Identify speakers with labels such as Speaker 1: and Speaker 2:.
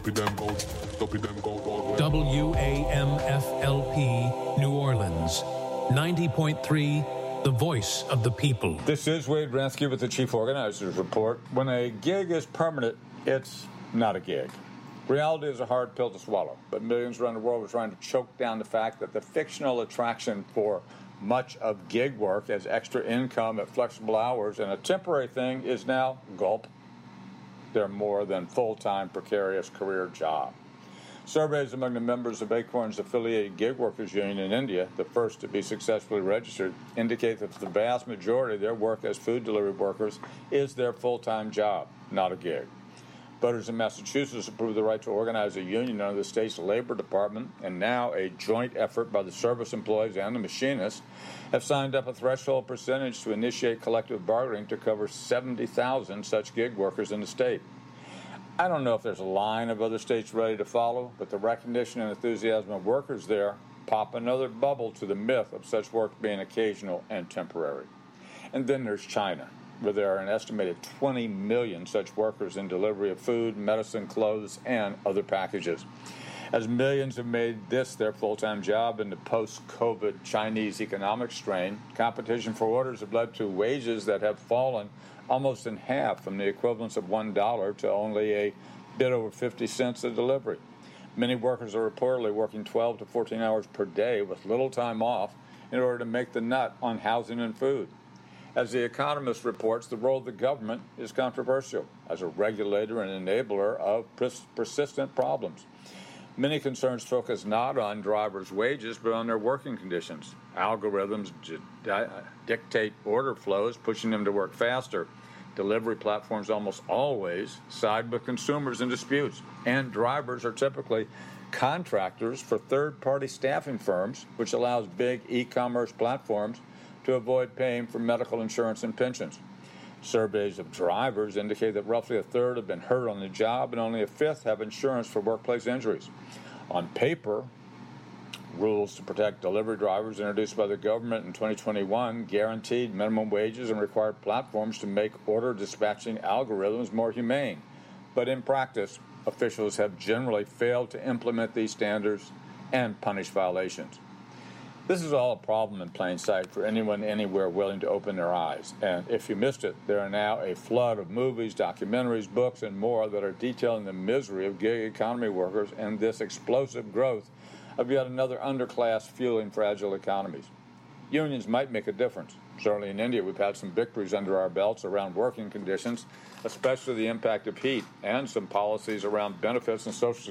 Speaker 1: WAMFLP, New Orleans, 90.3, the voice of the people.
Speaker 2: This is Wade Ransky with the Chief Organizers Report. When a gig is permanent, it's not a gig. Reality is a hard pill to swallow, but millions around the world are trying to choke down the fact that the fictional attraction for much of gig work as extra income at flexible hours and a temporary thing is now, gulp, they're more than full-time precarious career job. Surveys among the members of Acorn's affiliated gig workers union in India, the first to be successfully registered, indicate that the vast majority of their work as food delivery workers is their full-time job, not a gig. Voters in Massachusetts approved the right to organize a union under the state's labor department, and now a joint effort by the service employees and the machinists have signed up a threshold percentage to initiate collective bargaining to cover 70,000 such gig workers in the state. I don't know if there's a line of other states ready to follow, but the recognition and enthusiasm of workers there pop another bubble to the myth of such work being occasional and temporary. And then there's China, where there are an estimated 20 million such workers in delivery of food, medicine, clothes, and other packages. As millions have made this their full-time job in the post-COVID Chinese economic strain, competition for orders have led to wages that have fallen almost in half from the equivalence of $1 to only a bit over 50 cents a delivery. Many workers are reportedly working 12 to 14 hours per day with little time off in order to make the nut on housing and food. As The Economist reports, the role of the government is controversial as a regulator and enabler of persistent problems. Many concerns focus not on drivers' wages, but on their working conditions. Algorithms dictate order flows, pushing them to work faster. Delivery platforms almost always side with consumers in disputes, and drivers are typically contractors for third-party staffing firms, which allows big e-commerce platforms to avoid paying for medical insurance and pensions. Surveys of drivers indicate that roughly a third have been hurt on the job and only a fifth have insurance for workplace injuries. On paper, rules to protect delivery drivers introduced by the government in 2021 guaranteed minimum wages and required platforms to make order dispatching algorithms more humane. But in practice, officials have generally failed to implement these standards and punish violations. This is all a problem in plain sight for anyone anywhere willing to open their eyes. And if you missed it, there are now a flood of movies, documentaries, books, and more that are detailing the misery of gig economy workers and this explosive growth of yet another underclass fueling fragile economies. Unions might make a difference. Certainly in India, we've had some victories under our belts around working conditions, especially the impact of heat, and some policies around benefits and Social